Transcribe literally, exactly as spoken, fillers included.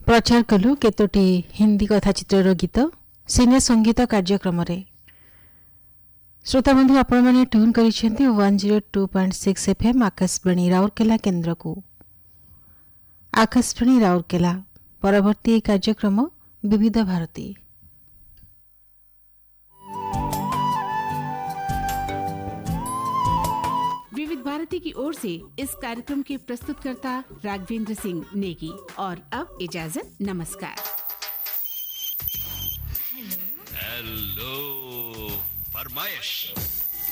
प्रचार कलु केतोटी हिंदी कथाचित्र गीत सिने संगीत कार्यक्रम रे। श्रोता बंधु आपण माने tune करिसेंती one zero two point six FM Akashvani Rourkela केंद्र को। आकाशवाणी राउरकेला परवर्ती कार्यक्रम विविध भारती। विविध भारती की ओर से इस कार्यक्रम के प्रस्तुतकर्ता राघवेंद्र सिंह नेगी। और अब इजाजत, नमस्कार। हेलो फरमाइश।